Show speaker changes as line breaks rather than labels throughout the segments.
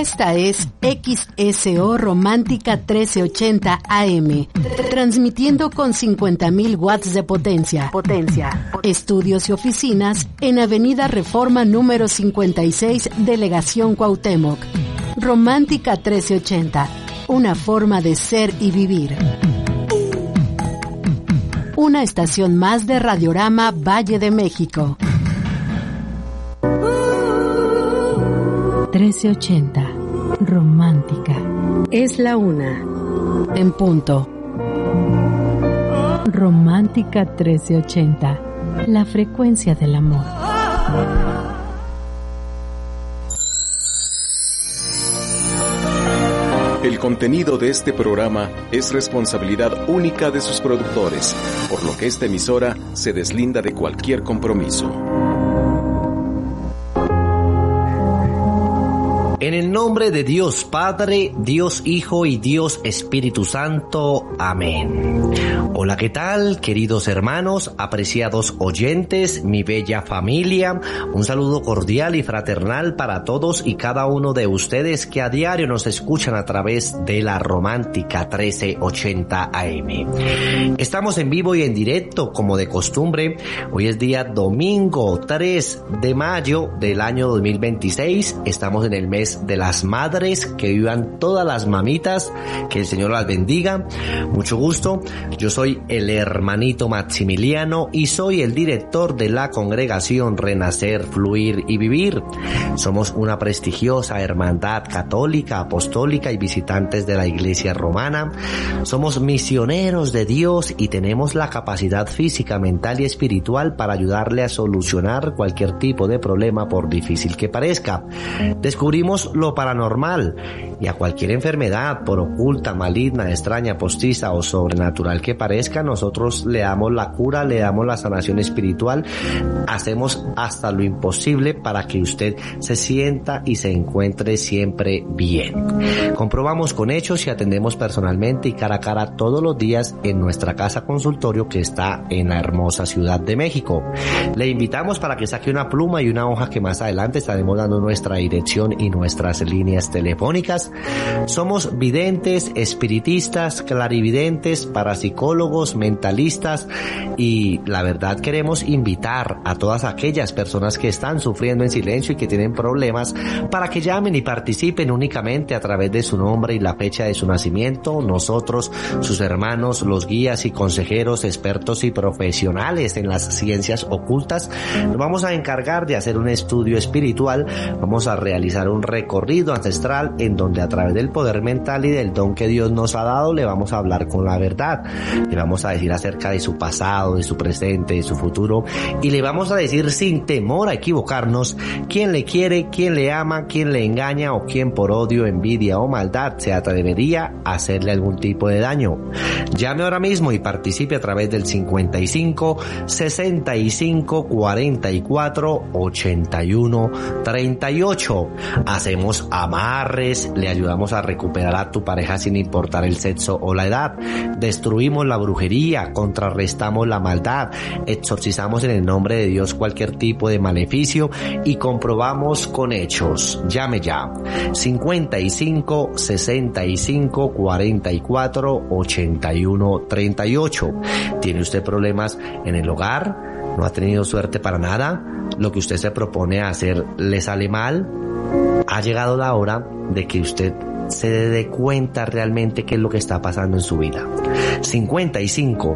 Esta es XSO Romántica 1380 AM, transmitiendo con 50.000 watts de potencia. Estudios y oficinas en Avenida Reforma número 56, Delegación Cuauhtémoc. Romántica 1380, una forma de ser y vivir. Una estación más de Radiorama Valle de México. 1380, romántica. Es la una. En punto. Romántica 1380, la frecuencia del amor.
El contenido de este programa es responsabilidad única de sus productores, por lo que esta emisora se deslinda de cualquier compromiso.
En el nombre de Dios Padre, Dios Hijo y Dios Espíritu Santo. Amén. Hola, ¿qué tal, queridos hermanos, apreciados oyentes, mi bella familia? Un saludo cordial y fraternal para todos y cada uno de ustedes que a diario nos escuchan a través de la Romántica 1380 AM. Estamos en vivo y en directo, como de costumbre. Hoy es día domingo 3 de mayo del año 2026. Estamos en el mes de las madres. Que vivan todas las mamitas, que el Señor las bendiga. Mucho gusto, yo soy el hermanito Maximiliano y soy el director de la congregación Renacer, Fluir y Vivir. Somos una prestigiosa hermandad católica, apostólica y visitantes de la Iglesia Romana. Somos misioneros de Dios y tenemos la capacidad física, mental y espiritual para ayudarle a solucionar cualquier tipo de problema, por difícil que parezca. Descubrimos lo paranormal y a cualquier enfermedad, por oculta, maligna, extraña, postiza o sobrenatural que parezca, nosotros le damos la cura, le damos la sanación espiritual. Hacemos hasta lo imposible para que usted se sienta y se encuentre siempre bien. Comprobamos con hechos y atendemos personalmente y cara a cara todos los días en nuestra casa consultorio que está en la hermosa Ciudad de México. Le invitamos para que saque una pluma y una hoja, que más adelante estaremos dando nuestra dirección y nuestras líneas telefónicas. Somos videntes, espiritistas, clarividentes, parapsicólogos, mentalistas y la verdad queremos invitar a todas aquellas personas que están sufriendo en silencio y que tienen problemas para que llamen y participen únicamente a través de su nombre y la fecha de su nacimiento. Nosotros, sus hermanos, los guías y consejeros, expertos y profesionales en las ciencias ocultas, nos vamos a encargar de hacer un estudio espiritual. Vamos a realizar un recorrido ancestral en donde a través del poder mental y del don que Dios nos ha dado le vamos a hablar con la verdad. Le vamos a decir acerca de su pasado, de su presente, de su futuro y le vamos a decir sin temor a equivocarnos quién le quiere, quién le ama, quién le engaña o quién por odio, envidia o maldad se atrevería a hacerle algún tipo de daño. Llame ahora mismo y participe a través del 55 65 44 81 38. Hacemos amarres, le ayudamos a recuperar a tu pareja sin importar el sexo o la edad. Destruimos la brujería, contrarrestamos la maldad, exorcizamos en el nombre de Dios cualquier tipo de maleficio y comprobamos con hechos. Llame ya. 55 65 44 81 38. ¿Tiene usted problemas en el hogar? ¿No ha tenido suerte para nada? ¿Lo que usted se propone hacer le sale mal? Ha llegado la hora de que usted se dé cuenta realmente qué es lo que está pasando en su vida. 55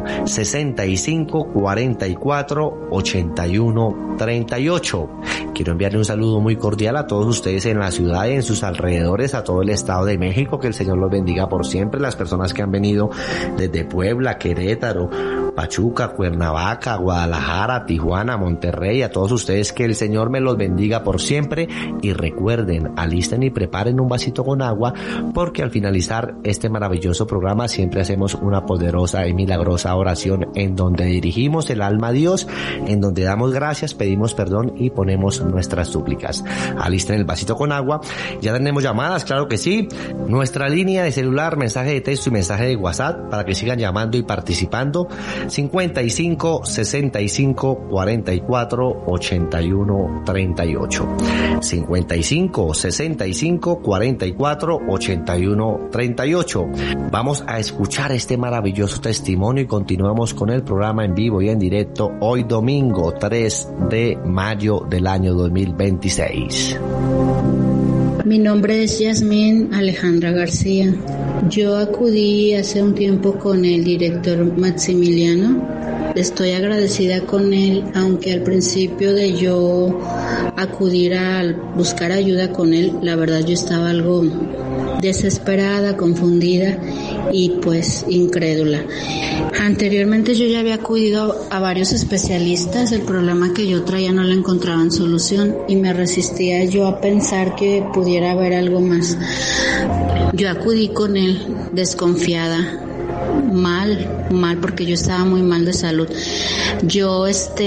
65 44 81 38. Quiero enviarle un saludo muy cordial a todos ustedes en la ciudad y en sus alrededores, a todo el Estado de México. Que el Señor los bendiga por siempre. Las personas que han venido desde Puebla, Querétaro, Pachuca, Cuernavaca, Guadalajara, Tijuana, Monterrey, a todos ustedes, que el Señor me los bendiga por siempre. Y recuerden, alisten y preparen un vasito con agua, porque al finalizar este maravilloso programa siempre hacemos una poderosa y milagrosa oración en donde dirigimos el alma a Dios, en donde damos gracias, pedimos perdón y ponemos nuestras súplicas. Alisten el vasito con agua. Ya tenemos llamadas, claro que sí. Nuestra línea de celular, mensaje de texto y mensaje de WhatsApp para que sigan llamando y participando. 55 65 44 81 38. 55 65 44 81 38. Vamos a escuchar este maravilloso testimonio y continuamos con el programa en vivo y en directo hoy domingo 3 de mayo del año 2026.
Mi nombre es Yasmín Alejandra García. Yo acudí hace un tiempo con el director Maximiliano. Estoy agradecida con él, aunque al principio de yo acudir a buscar ayuda con él, la verdad yo estaba algo desesperada, confundida y pues incrédula. Anteriormente yo ya había acudido a varios especialistas, el problema que yo traía no le encontraban solución y me resistía yo a pensar que pudiera haber algo más. Yo acudí con él desconfiada, mal porque yo estaba muy mal de salud. Yo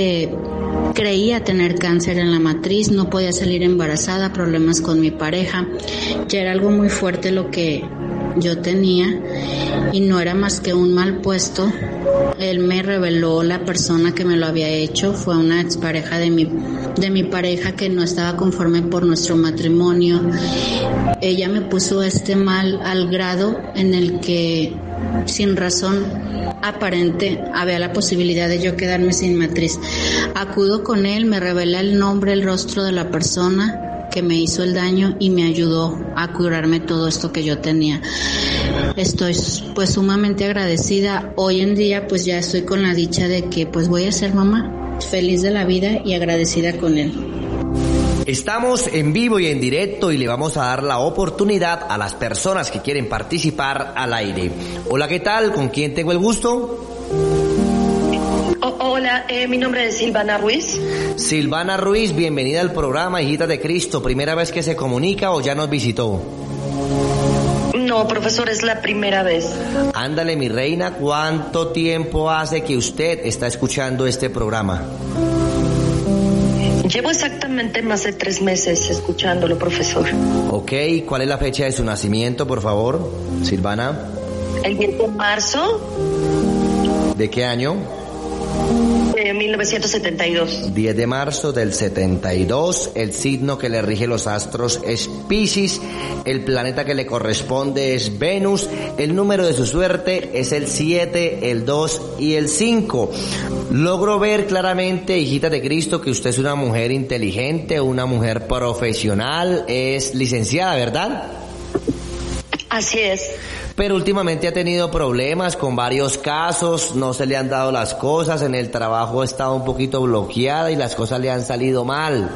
creía tener cáncer en la matriz, no podía salir embarazada, problemas con mi pareja, ya era algo muy fuerte lo que yo tenía y no era más que un mal puesto. Él me reveló la persona que me lo había hecho, fue una expareja de mi pareja que no estaba conforme por nuestro matrimonio. Ella me puso mal al grado en el que sin razón aparente había la posibilidad de yo quedarme sin matriz. Acudo con él, me revela el nombre, el rostro de la persona que me hizo el daño y me ayudó a curarme todo esto que yo tenía. Estoy pues sumamente agradecida. Hoy en día pues ya estoy con la dicha de que pues voy a ser mamá, feliz de la vida y agradecida con él.
Estamos en vivo y en directo y le vamos a dar la oportunidad a las personas que quieren participar al aire. Hola, ¿qué tal? ¿Con quién tengo el gusto?
Hola, mi nombre es Silvana Ruiz.
Silvana Ruiz, bienvenida al programa Hijita de Cristo. ¿Primera vez que se comunica o ya nos visitó?
No, profesor, es la primera vez.
Ándale, mi reina, ¿cuánto tiempo hace que usted está escuchando este programa?
Llevo exactamente más de 3 meses escuchándolo, profesor.
Ok, ¿cuál es la fecha de su nacimiento, por favor, Silvana?
El 10 de marzo.
¿De qué año?
De 1972.
10 de marzo del 72, el signo que le rige los astros es Piscis, el planeta que le corresponde es Venus, el número de su suerte es el 7, el 2 y el 5. Logro ver claramente, hijita de Cristo, que usted es una mujer inteligente, una mujer profesional, es licenciada, ¿verdad?
Así es.
Pero últimamente ha tenido problemas con varios casos, no se le han dado las cosas, en el trabajo ha estado un poquito bloqueada y las cosas le han salido mal.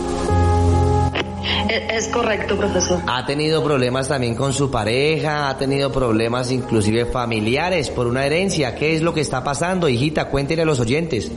Es correcto, profesor.
Ha tenido problemas también con su pareja, ha tenido problemas inclusive familiares por una herencia. ¿Qué es lo que está pasando, hijita? Cuéntenle a los oyentes.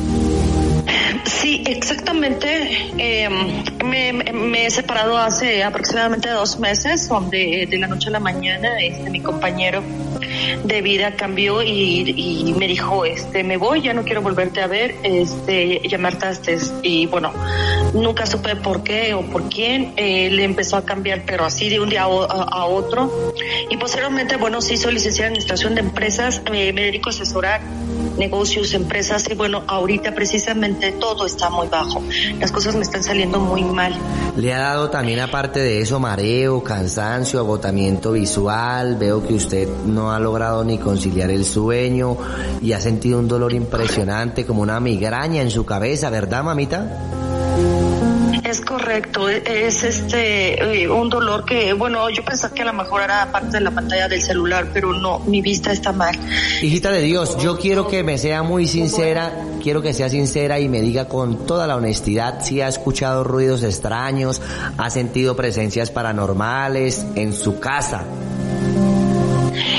Sí, exactamente. Me he separado hace aproximadamente 2 meses, donde de la noche a la mañana mi compañero de vida cambió y me dijo, me voy, ya no quiero volverte a ver, ya me hartaste. Y bueno, nunca supe por qué o por quién, le empezó a cambiar, pero así de un día a otro. Y posteriormente, bueno, sí soy licenciada en administración de empresas, me dedico a asesorar negocios, empresas, y bueno, ahorita precisamente todo está muy bajo, las cosas me están saliendo muy mal.
¿Le ha dado también, aparte de eso, mareo, cansancio, agotamiento visual? Veo que usted no ha logrado ni conciliar el sueño y ha sentido un dolor impresionante, como una migraña en su cabeza, ¿verdad, mamita?
Es correcto, es un dolor que, bueno, yo pensaba que a lo mejor era parte de la pantalla del celular, pero no, mi vista está mal.
Hijita de Dios, yo quiero que me sea muy sincera, quiero que sea sincera y me diga con toda la honestidad si ha escuchado ruidos extraños, ha sentido presencias paranormales en su casa.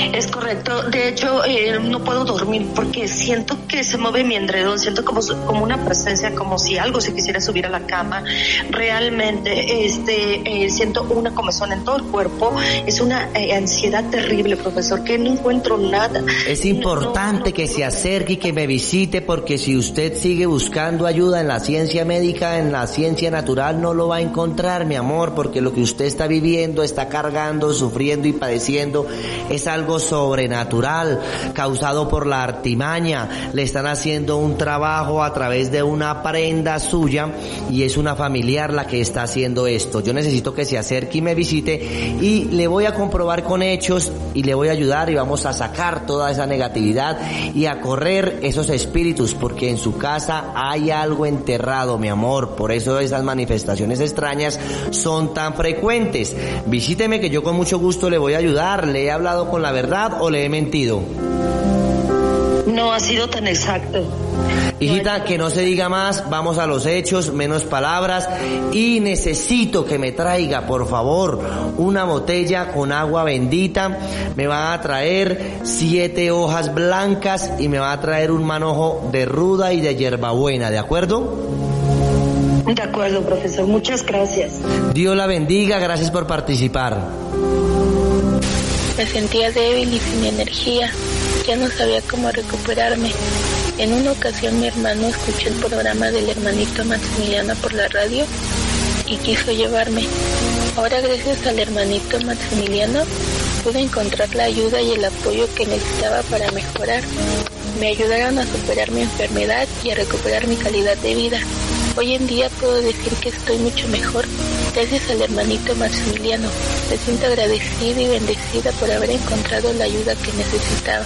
Es correcto. De hecho, no puedo dormir porque siento que se mueve mi edredón, siento como una presencia, como si algo se quisiera subir a la cama. Realmente, siento una comezón en todo el cuerpo. Es una ansiedad terrible, profesor, que no encuentro nada.
Es importante que se acerque y que me visite, porque si usted sigue buscando ayuda en la ciencia médica, en la ciencia natural, no lo va a encontrar, mi amor, porque lo que usted está viviendo, está cargando, sufriendo y padeciendo es algo sobrenatural, causado por la artimaña. Le están haciendo un trabajo a través de una prenda suya y es una familiar la que está haciendo esto. Yo necesito que se acerque y me visite y le voy a comprobar con hechos y le voy a ayudar y vamos a sacar toda esa negatividad y a correr esos espíritus, porque en su casa hay algo enterrado, mi amor. Por eso esas manifestaciones extrañas son tan frecuentes. Visíteme, que yo con mucho gusto le voy a ayudar. ¿Le he hablado con la verdad o le he mentido?
No ha sido tan exacto.
Hijita, que no se diga más, vamos a los hechos, menos palabras, y necesito que me traiga, por favor, una botella con agua bendita. Me va a traer 7 hojas blancas y me va a traer un manojo de ruda y de hierbabuena, ¿de acuerdo?
De acuerdo, profesor, muchas gracias.
Dios la bendiga, gracias por participar.
Me sentía débil y sin energía, ya no sabía cómo recuperarme. En una ocasión mi hermano escuchó el programa del hermanito Maximiliano por la radio y quiso llevarme. Ahora, gracias al hermanito Maximiliano, pude encontrar la ayuda y el apoyo que necesitaba para mejorar. Me ayudaron a superar mi enfermedad y a recuperar mi calidad de vida. Hoy en día puedo decir que estoy mucho mejor gracias al hermanito Maximiliano. Me siento agradecida y bendecida por haber encontrado la ayuda que necesitaba.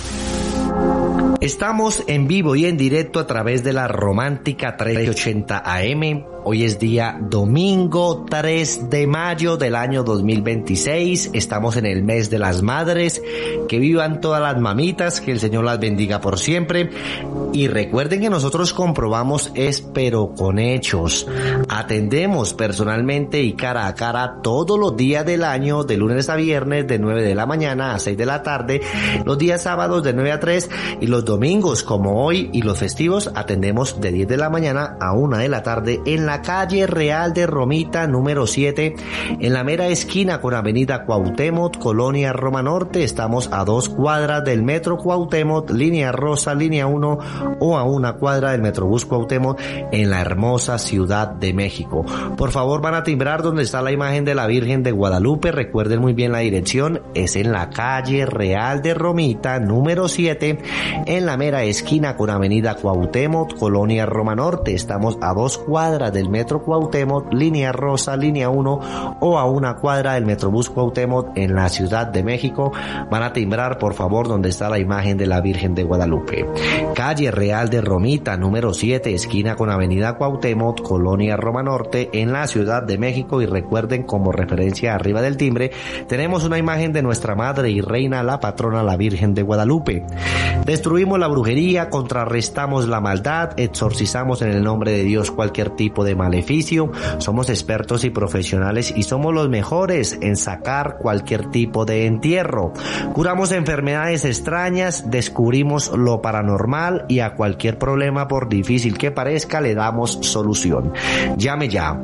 Estamos en vivo y en directo a través de la Romántica 380 AM. Hoy es día domingo 3 de mayo del año 2026. Estamos en el mes de las madres. Que vivan todas las mamitas, que el Señor las bendiga por siempre. Y recuerden que nosotros comprobamos pero con hechos. Atendemos personalmente y cara a cara todos los días del año, de lunes a viernes, de 9 de la mañana a 6 de la tarde, los días sábados de 9 a 3 y los domingos como hoy y los festivos atendemos de 10 de la mañana a 1 de la tarde en la calle Real de Romita número 7, en la mera esquina con avenida Cuauhtémoc, Colonia Roma Norte. Estamos a 2 cuadras del metro Cuauhtémoc, línea rosa, línea 1, o a 1 cuadra del Metrobús Cuauhtémoc en la hermosa Ciudad de México. Por favor, van a timbrar donde está la imagen de la Virgen de Guadalupe. Recuerden muy bien la dirección, es en la calle Real de Romita número 7, en la mera esquina con avenida Cuauhtémoc, Colonia Roma Norte. Estamos a 2 cuadras del metro Cuauhtémoc, línea rosa, línea 1, o a 1 cuadra del Metrobús Cuauhtémoc en la Ciudad de México. Van a timbrar, por favor, donde está la imagen de la Virgen de Guadalupe. Calle Real de Romita número 7, esquina con avenida Cuauhtémoc, Colonia Roma Norte en la Ciudad de México. Y recuerden, como referencia arriba del timbre, tenemos una imagen de nuestra Madre y Reina, la patrona, la Virgen de Guadalupe. Destruimos la brujería, contrarrestamos la maldad, exorcizamos en el nombre de Dios cualquier tipo de maleficio. Somos expertos y profesionales y somos los mejores en sacar cualquier tipo de entierro. Curamos enfermedades extrañas, descubrimos lo paranormal y a cualquier problema, por difícil que parezca, le damos solución. Llame ya.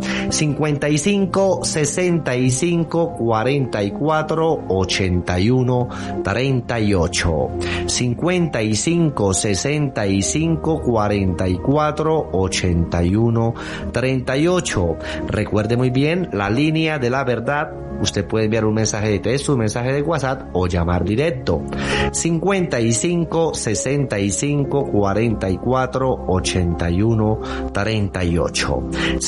55 65 44 81 38. 55 65 44 81 38. Recuerde muy bien la línea de la verdad. Usted puede enviar un mensaje de texto, un mensaje de WhatsApp o llamar directo. 55 65 44 81 38.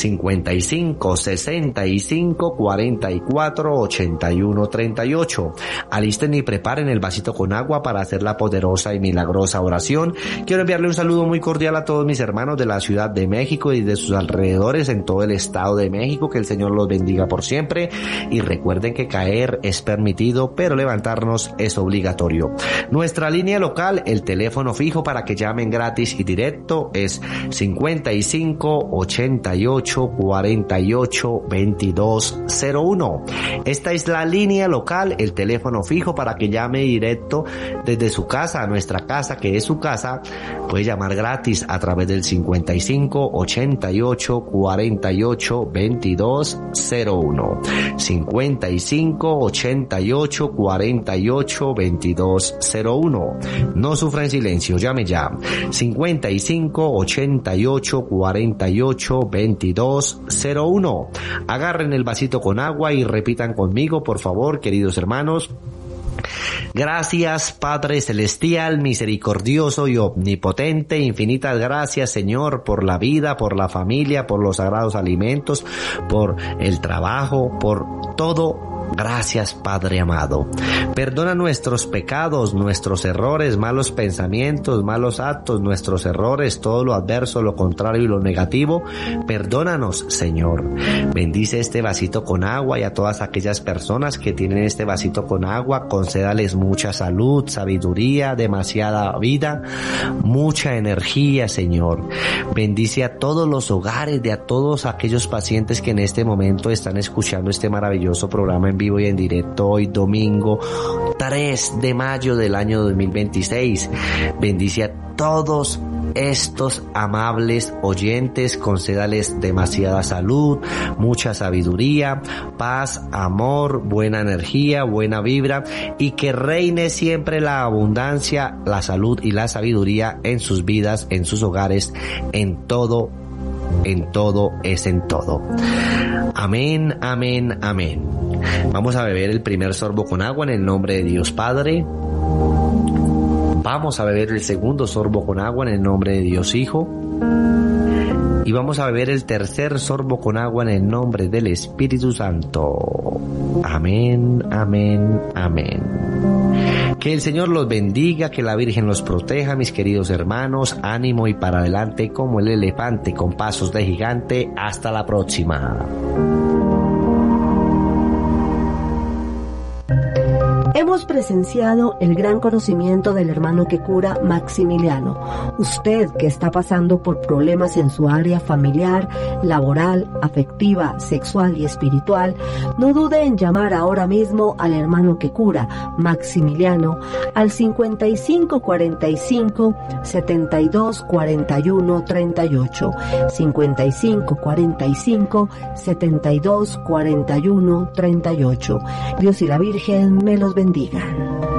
55 65 44 81 38. Alisten y preparen el vasito con agua para hacer la poderosa y milagrosa oración. Quiero enviarle un saludo muy cordial a todos mis hermanos de la Ciudad de México y de sus alrededores alrededores, en todo el Estado de México. Que el Señor los bendiga por siempre. Y recuerden que caer es permitido, pero levantarnos es obligatorio. Nuestra línea local, el teléfono fijo para que llamen gratis y directo es 55 88 48 22 01. Esta es la línea local, el teléfono fijo para que llame directo desde su casa a nuestra casa, que es su casa. Puede llamar gratis a través del 55 88 48 22 01. 55 88 48 22 01. No sufra en silencio, llame ya. 55 88 48 22 01. Agarren el vasito con agua y repitan conmigo, por favor, queridos hermanos. Gracias, Padre Celestial, misericordioso y omnipotente, infinitas gracias, Señor, por la vida, por la familia, por los sagrados alimentos, por el trabajo, por todo. Gracias, Padre amado. Perdona nuestros pecados, nuestros errores, malos pensamientos, malos actos, nuestros errores, todo lo adverso, lo contrario y lo negativo. Perdónanos, Señor. Bendice este vasito con agua y a todas aquellas personas que tienen este vasito con agua, concédales mucha salud, sabiduría, demasiada vida, mucha energía, Señor. Bendice a todos los hogares de a todos aquellos pacientes que en este momento están escuchando este maravilloso programa en vivo y en directo hoy domingo 3 de mayo del año 2026. Bendice a todos estos amables oyentes, concédales demasiada salud, mucha sabiduría, paz, amor, buena energía, buena vibra, y que reine siempre la abundancia, la salud y la sabiduría en sus vidas, en sus hogares, en todo es en todo. Amén, amén, amén. Vamos a beber el primer sorbo con agua en el nombre de Dios Padre. Vamos a beber el segundo sorbo con agua en el nombre de Dios Hijo. Y vamos a beber el tercer sorbo con agua en el nombre del Espíritu Santo. Amén, amén, amén. Que el Señor los bendiga, que la Virgen los proteja, mis queridos hermanos. Ánimo y para adelante como el elefante con pasos de gigante. Hasta la próxima.
Hemos presenciado el gran conocimiento del hermano que cura, Maximiliano. Usted que está pasando por problemas en su área familiar, laboral, afectiva, sexual y espiritual, no dude en llamar ahora mismo al hermano que cura, Maximiliano, al 5545 72 41 38, 5545 72 41 38. Dios y la Virgen me los bendigan.